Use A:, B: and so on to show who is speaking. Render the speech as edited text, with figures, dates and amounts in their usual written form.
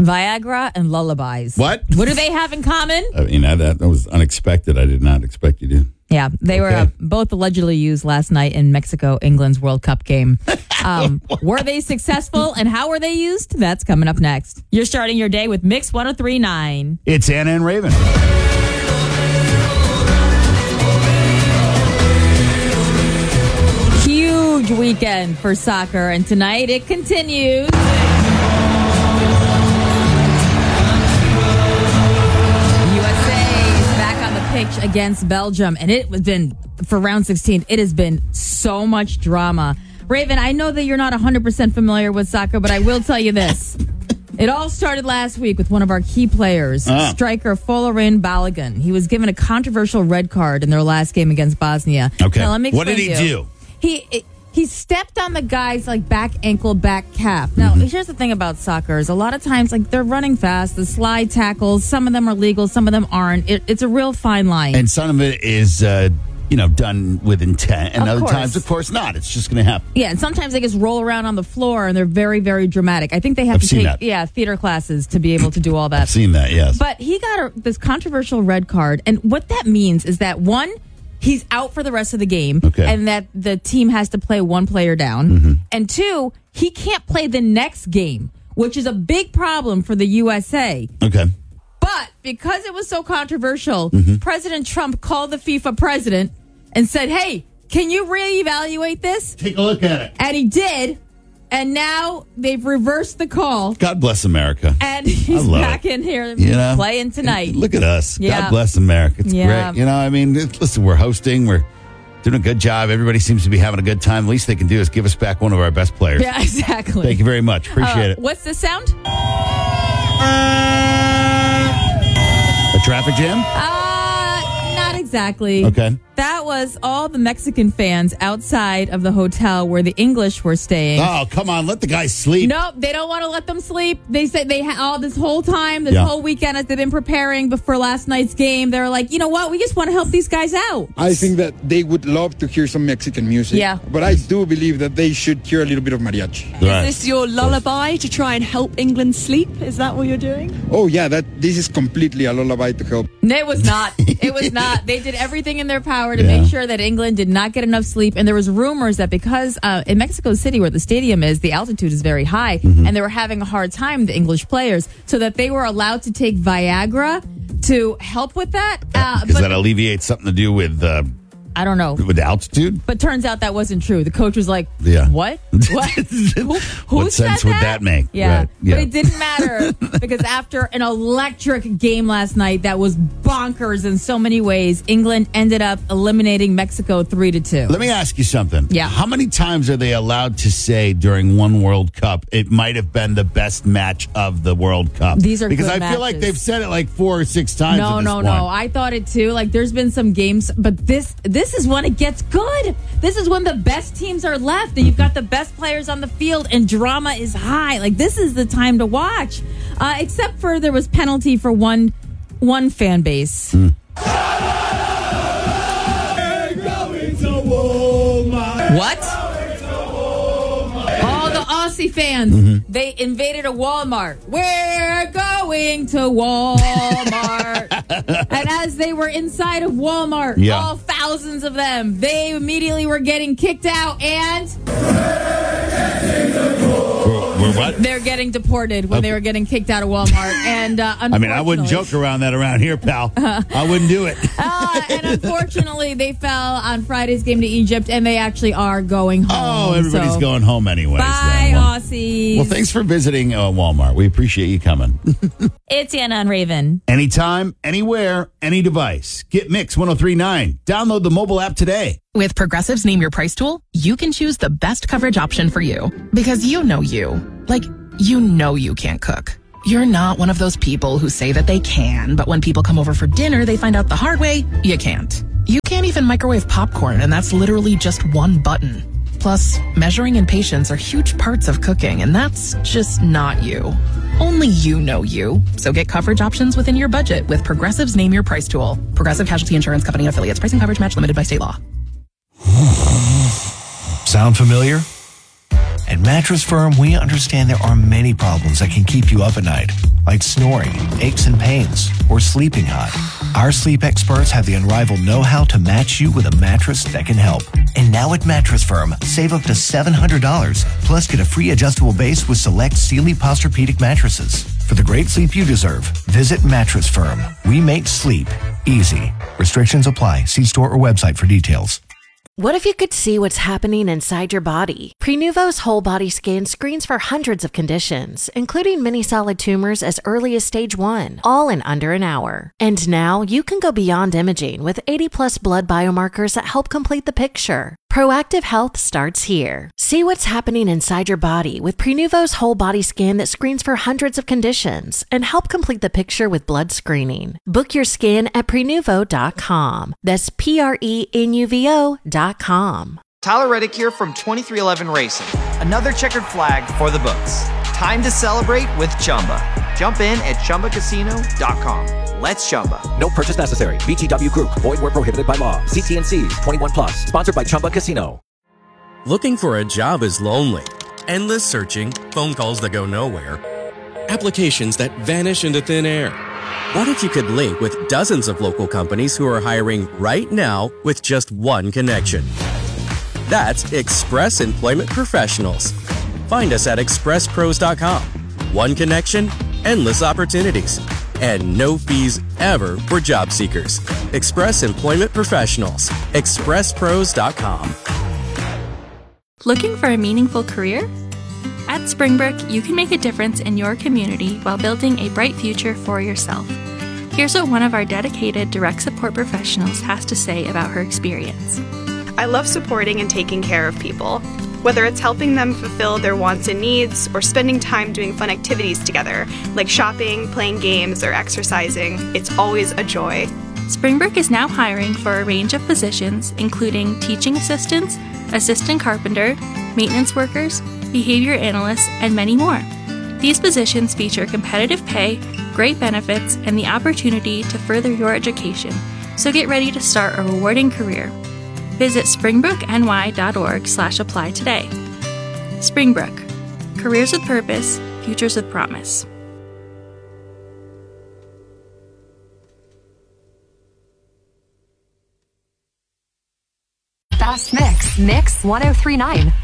A: Viagra and lullabies.
B: What?
A: What do they have in common?
B: That was unexpected. I did not expect you to.
A: Yeah, they were both allegedly used last night in Mexico-England's World Cup game. Were they successful, and how were they used? That's coming up next. You're starting your day with Mix 103.9.
B: It's Anna and Raven.
A: Huge weekend for soccer, and tonight it continues. Pitch against Belgium, and it has been, for round 16, it has been so much drama. Raven, I know that you're not 100% familiar with soccer, but I will tell you this. It all started last week with one of our key players, striker Folarin Balogun. He was given a controversial red card in their last game against Bosnia.
B: Okay.
A: Now, let me
B: what did he
A: do? He stepped on the guy's back ankle, back calf. Now, here's the thing about soccer is a lot of times they're running fast, the slide tackles, some of them are legal, some of them aren't. It's a real fine line.
B: And some of it is done with intent, and other times, of course, not. It's just going to happen.
A: Yeah, and sometimes they just roll around on the floor, and they're very, very dramatic. I think they have to take theater classes to be able to do all that.
B: I've seen that, yes.
A: But he got this controversial red card, and what that means is that, one, he's out for the rest of the game, and that the team has to play one player down. And two, he can't play the next game, which is a big problem for the USA.
B: Okay.
A: But because it was so controversial, President Trump called the FIFA president and said, hey, can you reevaluate this?
B: Take a look at it.
A: And he did. And now they've reversed the call.
B: God bless America.
A: And he's back in here playing tonight.
B: Look at us.
A: Yeah.
B: God bless America. It's great. Listen, we're hosting. We're doing a good job. Everybody seems to be having a good time. The least they can do is give us back one of our best players.
A: Yeah, exactly.
B: Thank you very much. Appreciate it.
A: What's the sound?
B: A traffic jam?
A: Not exactly.
B: Okay.
A: That was all the Mexican fans outside of the hotel where the English were staying.
B: Oh, come on. Let the guys sleep.
A: Nope, they don't want to let them sleep. They said they had all this whole time, this whole weekend, as they've been preparing before last night's game. They're like, you know what? We just want to help these guys out.
C: I think that they would love to hear some Mexican music.
A: Yeah.
C: But I do believe that they should hear a little bit of mariachi.
B: Right.
D: Is this your lullaby to try and help England sleep? Is that what you're doing?
C: Oh, yeah. This is completely a lullaby to help.
A: It was not. It was not. They did everything in their power to make sure that England did not get enough sleep. And there was rumors that because in Mexico City, where the stadium is, the altitude is very high, and they were having a hard time, the English players, so that they were allowed to take Viagra to help with that.
B: Because that alleviates something to do with...
A: I don't know.
B: With altitude?
A: But turns out that wasn't true. The coach was like, what? What? Who
B: what sense would that make?
A: Yeah.
B: Right. Yeah.
A: But it didn't matter because after an electric game last night that was bonkers in so many ways, England ended up eliminating Mexico 3-2.
B: Let me ask you something.
A: Yeah.
B: How many times are they allowed to say during one World Cup it might have been the best match of the World Cup?
A: These are
B: because
A: good
B: I feel like they've said it like 4 or 6 times.
A: No. I thought it too. There's been some games, but this is when it gets good. This is when the best teams are left and you've got the best players on the field and drama is high. This is the time to watch. Except for there was penalty for one fan base. What? All the Aussie fans, they invaded a Walmart. We're going to Walmart. And as they were inside of Walmart, all thousands of them, they immediately were getting kicked out and...
B: What?
A: They're getting deported when they were getting kicked out of Walmart. And
B: I wouldn't joke around that around here, pal. I wouldn't do it.
A: And unfortunately, they fell on Friday's game to Egypt, and they actually are going home.
B: Oh, everybody's going home anyways.
A: Bye, Aussies.
B: Well, thanks for visiting Walmart. We appreciate you coming.
A: It's Anna and Raven.
B: Anytime, anywhere, any device. Get Mix 103.9. Download the mobile app today.
E: With Progressive's Name Your Price tool, you can choose the best coverage option for you. Because you know you. You can't cook. You're not one of those people who say that they can, but when people come over for dinner, they find out the hard way, you can't. You can't even microwave popcorn, and that's literally just one button. Plus, measuring and patience are huge parts of cooking, and that's just not you. Only you know you. So get coverage options within your budget with Progressive's Name Your Price tool. Progressive Casualty Insurance Company and Affiliates. Pricing coverage match limited by state law.
F: Sound familiar? At Mattress Firm, we understand there are many problems that can keep you up at night, like snoring, aches and pains, or sleeping hot. Our sleep experts have the unrivaled know-how to match you with a mattress that can help. And now at Mattress Firm, save up to $700, plus get a free adjustable base with select Sealy Posturepedic mattresses. For the great sleep you deserve, visit Mattress Firm. We make sleep easy. Restrictions apply. See store or website for details.
G: What if you could see what's happening inside your body? Prenuvo's whole body scan screens for hundreds of conditions, including many solid tumors as early as stage 1, all in under an hour. And now you can go beyond imaging with 80+ blood biomarkers that help complete the picture. Proactive health starts here. See what's happening inside your body with Prenuvo's whole body scan that screens for hundreds of conditions and help complete the picture with blood screening. Book your scan at Prenuvo.com. That's Prenuvo.com.
H: Tyler Reddick here from 2311 Racing. Another checkered flag for the books. Time to celebrate with Chumba. Jump in at ChumbaCasino.com. Let's Chumba.
I: No purchase necessary. VGW Group. Void where prohibited by law. CT&Cs. 21+. Sponsored by Chumba Casino.
J: Looking for a job is lonely. Endless searching, phone calls that go nowhere, applications that vanish into thin air. What if you could link with dozens of local companies who are hiring right now with just one connection? That's Express Employment Professionals. Find us at expresspros.com. One connection, endless opportunities, and no fees ever for job seekers. Express Employment Professionals. expresspros.com.
K: Looking for a meaningful career? At Springbrook, you can make a difference in your community while building a bright future for yourself. Here's what one of our dedicated direct support professionals has to say about her experience.
L: I love supporting and taking care of people. Whether it's helping them fulfill their wants and needs or spending time doing fun activities together, like shopping, playing games, or exercising, it's always a joy.
K: Springbrook is now hiring for a range of positions, including teaching assistants, assistant carpenter, maintenance workers, behavior analysts, and many more. These positions feature competitive pay, great benefits, and the opportunity to further your education, so get ready to start a rewarding career. Visit springbrookny.org/apply today. Springbrook. Careers with purpose, futures with promise.
M: Fast Mix, Mix 1039.